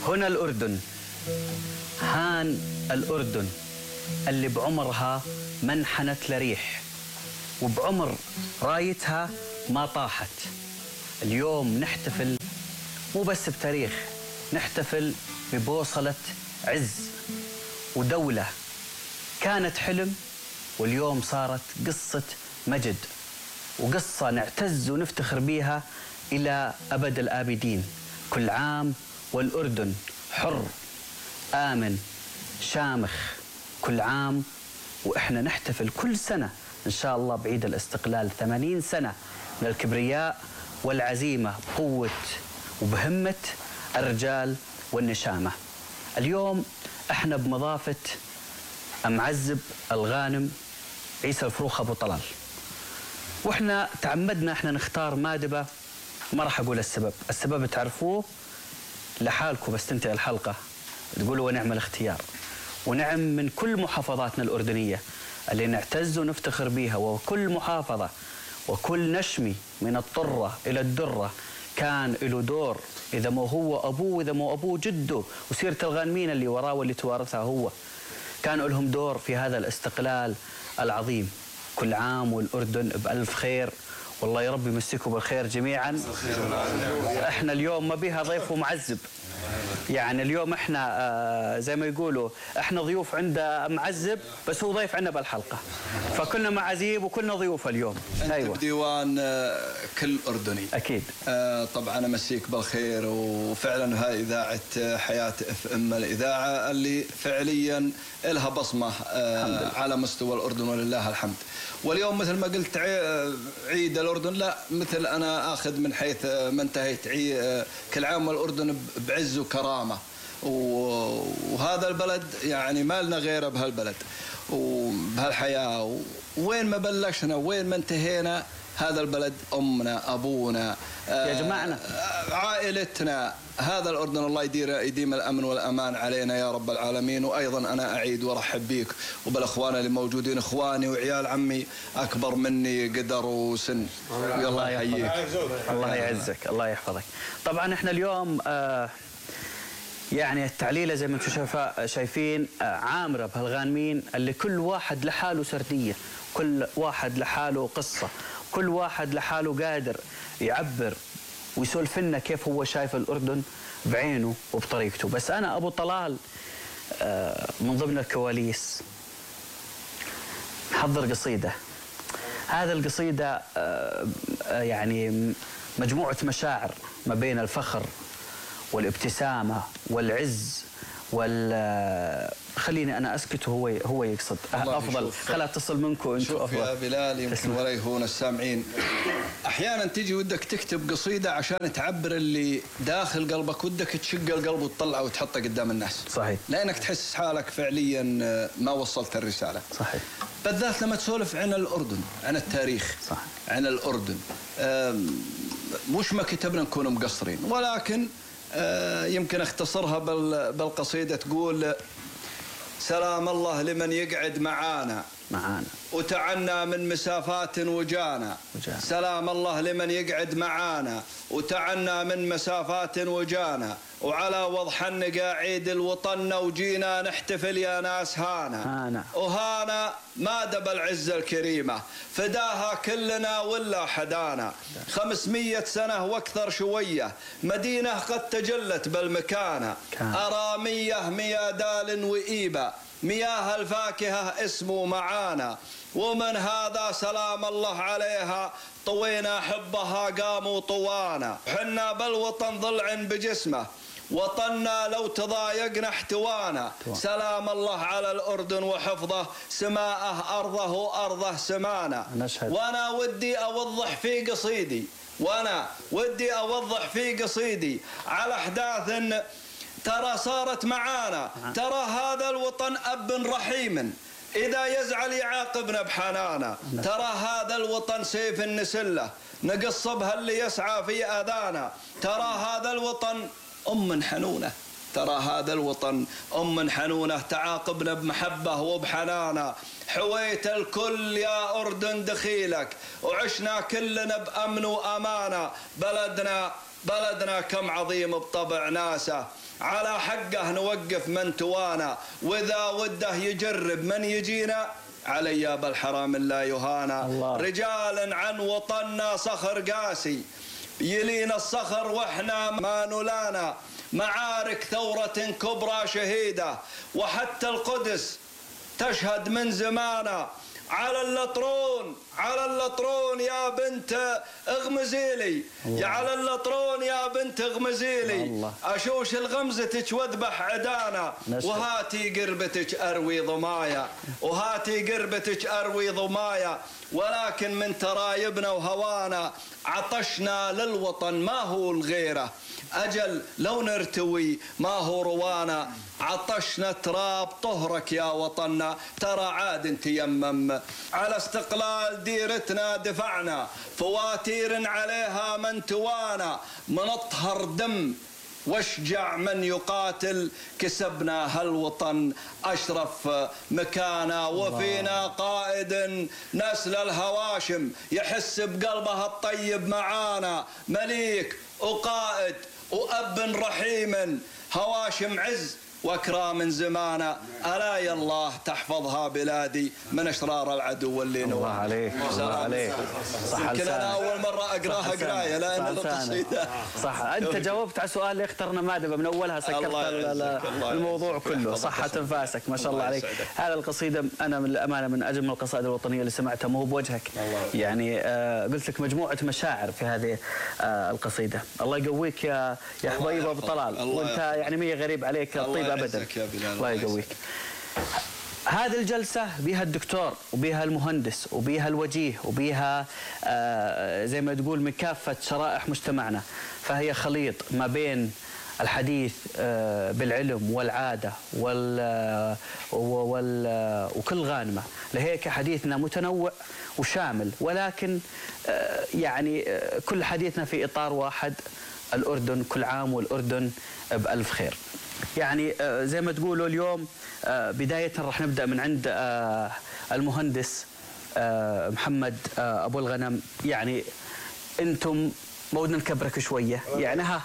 هنا الأردن، هان الأردن اللي بعمرها ما انحنت لريح، وبعمر رايتها ما طاحت. اليوم نحتفل مو بس بتاريخ، نحتفل ببوصلة عز ودولة كانت حلم واليوم صارت قصة مجد، وقصة نعتز ونفتخر بيها إلى أبد الآبدين. كل عام والأردن حر آمن شامخ، كل عام وإحنا نحتفل كل سنة إن شاء الله بعيد الاستقلال 80 سنة من الكبرياء والعزيمة بقوة وبهمة الرجال والنشامة. اليوم إحنا بمضافة معزب الغانم عيسى الفروخ أبو طلال، وإحنا تعمدنا إحنا نختار مادبة. ما راح أقول السبب تعرفوه لحالكم، بس تنتهي الحلقة تقولوا ونعم الاختيار. ونعم من كل محافظاتنا الأردنية اللي نعتز ونفتخر بيها، وكل محافظة وكل نشمي من الطرة إلى الدرة كان له دور، إذا ما هو أبوه إذا ما أبوه جده، وسيرة الغانمين اللي وراه واللي توارثها هو، كان لهم دور في هذا الاستقلال العظيم. كل عام والأردن بألف خير، والله يا رب يمسكوا بالخير جميعا. احنا اليوم ما بيها ضيف ومعزب، يعني اليوم احنا زي ما يقولوا احنا ضيوف عند معزب، بس هو ضيف عندنا بالحلقه، فكلنا معازيب وكلنا ضيوف اليوم. انت أيوة. بديوان كل اردني اكيد. طبعا امسيك بالخير، وفعلا هاي اذاعه حياه اف ام، الاذاعه اللي فعليا لها بصمه على مستوى الاردن ولله الحمد. واليوم مثل ما قلت عيد الاردن، لا مثل انا اخذ من حيث ما انتهيت كل عام والاردن بعز وكرامه، وهذا البلد يعني ما لنا غيره بهالبلد وبهالحياه، وين ما بلشنا وين ما انتهينا هذا البلد امنا ابونا يا جماعنا عائلتنا. هذا الأردن الله يديم الأمن والأمان علينا يا رب العالمين. وأيضا أنا أعيد وأرحب بيك وبالأخوان اللي موجودين، إخواني وعيال عمي أكبر مني قدر وسن. الله يحييك، الله يعزك، الله يحفظك. طبعا إحنا اليوم يعني التعليلة زي ما انتم شايفين عامرة بهالغانمين اللي كل واحد لحاله سردية، كل واحد لحاله قصة، كل واحد لحاله قادر يعبر ويسولف لنا كيف هو شايف الأردن بعينه وبطريقته. بس أنا أبو طلال من ضمن الكواليس محضر قصيدة. هذا القصيدة يعني مجموعة مشاعر ما بين الفخر والابتسامة والعز خليني أنا أسكت وهو يقصد أفضل. خلا أتصل منكم أنتم أفضل. شوف يا بلال، يمكن ولا يهون السامعين، أحيانا تيجي ودك تكتب قصيدة عشان تعبر اللي داخل قلبك، ودك تشق القلب وتطلعه وتحطه قدام الناس. صحيح. لأنك تحس حالك فعليا ما وصلت الرسالة. صحيح. بالذات لما تسولف عن الأردن، عن التاريخ. صح. عن الأردن. مش ما كتبنا نكون مقصرين، ولكن يمكن اختصرها بالقصيدة. تقول: سلام الله لمن يقعد معانا وتعنى من مسافات وجانا. سلام الله لمن يقعد معانا وتعنى من مسافات وجانا، وعلى وضحن قاعيد الوطن وجينا نحتفل يا ناس هانا. وهانا مادب العزة الكريمة فداها كلنا ولا حدانا. 500 سنة واكثر شوية مدينة قد تجلت بالمكانة، أرامية ميادال وإيبة مياه الفاكهة اسمه معانا. ومن هذا سلام الله عليها طوينا حبها قاموا طوانا. حنا بالوطن ضلع بجسمه وطننا لو تضايقنا احتوانا. سلام الله على الأردن وحفظه سماءه أرضه أرضه سمانا. وأنا ودي أوضح في قصيدي على أحداث ترى صارت معانا. ترى هذا الوطن أب رحيم إذا يزعل يعاقبنا بحنانا. ترى هذا الوطن سيف النسلة نقص بها اللي يسعى في أذانا. ترى هذا الوطن أم حنونة ترى هذا الوطن أم حنونة تعاقبنا بمحبة وبحنانة، حويت الكل يا أردن دخيلك وعشنا كلنا بأمن وأمانة، بلدنا كم عظيم بطبع ناسه، على حقه نوقف من توانا، وإذا وده يجرب من يجينا علي بالحرام لا يهانا. رجال عن وطننا صخر قاسي يلينا الصخر واحنا ما نلانا، معارك ثورة كبرى شهيدة وحتى القدس تشهد من زمانا، على اللطرون يا بنت اغمزيلي، يا على اللطرون يا بنت اغمزيلي، اشوش الغمزتك واذبح عدانا، وهاتي قربتك اروي ضمايا، ولكن من ترايبنا وهوانا عطشنا للوطن ما هو الغيره، أجل لو نرتوي ما هو روانا، عطشنا تراب طهرك يا وطننا، ترى عاد تيمم على استقلال ديرتنا دفعنا، فواتير عليها من توانا، منطهر دم واشجع من يقاتل، كسبنا هالوطن أشرف مكانا، وفينا قائد نسل الهواشم يحس بقلبها الطيب معانا، مليك وقائد وأب رحيم، هواشم عز واكرام زمانا، الا يا الله تحفظها بلادي من اشرار العدو اللي نوى. الله عليك الله عليك. صح، يمكن انا اول مره اقراها قرايه لان القصيده صح. انت جاوبت على سؤال اللي اخترنا مادبه من اولها، سكرت الموضوع كله. صحة انفاسك ما شاء الله عليك. هذا القصيده انا من الامانه من اجمل القصائد الوطنيه اللي سمعتها، مو بوجهك يعني. قلت لك مجموعه مشاعر في هذه القصيده. الله يقويك يا حبيب ابو طلال، وانت يعني مية غريب عليك الطيب ابدا. الله يقويك. هذه الجلسة بها الدكتور وبها المهندس وبها الوجيه وبها زي ما تقول من كافة شرائح مجتمعنا، فهي خليط ما بين الحديث بالعلم والعادة وكل غانمة. لهيك حديثنا متنوع وشامل، ولكن يعني كل حديثنا في إطار واحد، الأردن كل عام والأردن بألف خير. يعني زي ما تقولوا اليوم بداية راح نبدأ من عند المهندس محمد أبو الغنم. يعني أنتم مودنا نكبرك شوية، يعني ها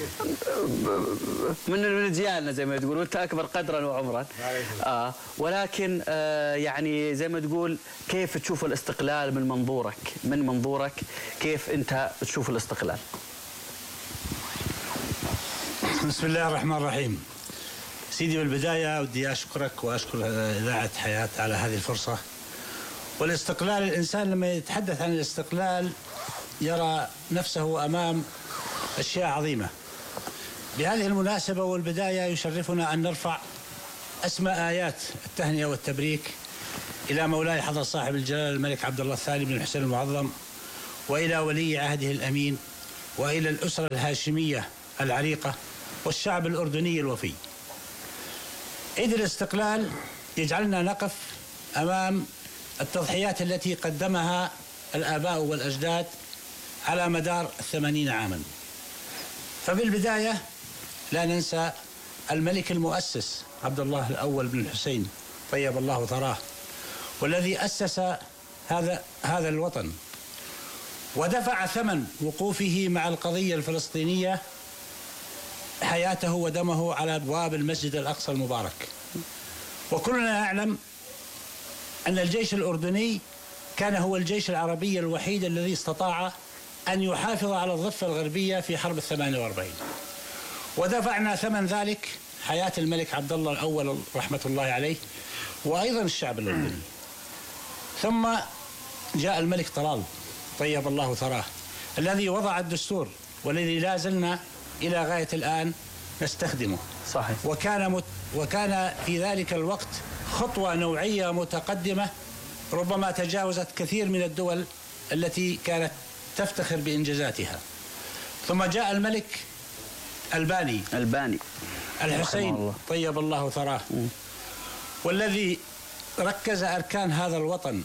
من رجالنا زي ما تقول، وأنت أكبر قدرا وعمرا. ولكن يعني زي ما تقول كيف تشوف الاستقلال من منظورك كيف أنت تشوف الاستقلال؟ بسم الله الرحمن الرحيم. سيدي بالبداية ودي أشكرك وأشكر إذاعة حياة على هذه الفرصة. والاستقلال، الإنسان لما يتحدث عن الاستقلال يرى نفسه أمام أشياء عظيمة. بهذه المناسبة والبداية يشرفنا أن نرفع أسمى آيات التهنئة والتبريك إلى مولاي حضرة صاحب الجلالة الملك عبد الله الثاني بن الحسين المعظم، وإلى ولي عهده الأمين، وإلى الأسرة الهاشمية العريقة، والشعب الأردني الوفي. عيد الاستقلال يجعلنا نقف أمام التضحيات التي قدمها الآباء والأجداد على مدار 80 عاما. فبالبداية لا ننسى الملك المؤسس عبد الله الأول بن الحسين طيب الله ثراه، والذي أسس هذا الوطن ودفع ثمن وقوفه مع القضية الفلسطينية حياته ودمه على أبواب المسجد الأقصى المبارك. وكلنا نعلم أن الجيش الأردني كان هو الجيش العربي الوحيد الذي استطاع أن يحافظ على الضفة الغربية في حرب 48، ودفعنا ثمن ذلك حياة الملك عبد الله الأول رحمة الله عليه، وأيضا الشعب الأردني. ثم جاء الملك طلال طيب الله ثراه، الذي وضع الدستور والذي لا زلنا إلى غاية الآن نستخدمه. صحيح. وكان في ذلك الوقت خطوة نوعية متقدمة ربما تجاوزت كثير من الدول التي كانت تفتخر بإنجازاتها. ثم جاء الملك الباني الحسين طيب الله ثراه، والذي ركز أركان هذا الوطن.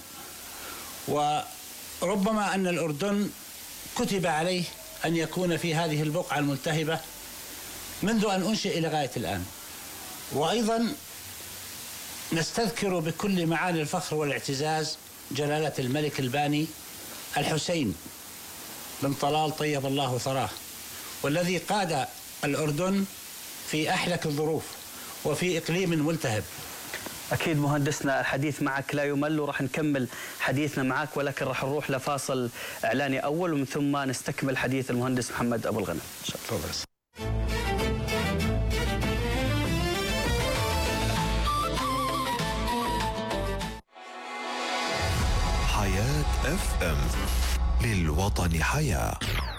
وربما أن الأردن كتب عليه أن يكون في هذه البقعة الملتهبة منذ أن أنشئ إلى غاية الآن. وأيضا نستذكر بكل معاني الفخر والاعتزاز جلالة الملك الباني الحسين بن طلال طيب الله ثراه، والذي قاد الأردن في أحلك الظروف وفي إقليم ملتهب. أكيد مهندسنا، الحديث معك لا يمل، وراح نكمل حديثنا معك، ولكن راح نروح لفاصل إعلاني أول، ومن ثم نستكمل حديث المهندس محمد أبو الغنم إن شاء الله. حياة FM، للوطن حياة.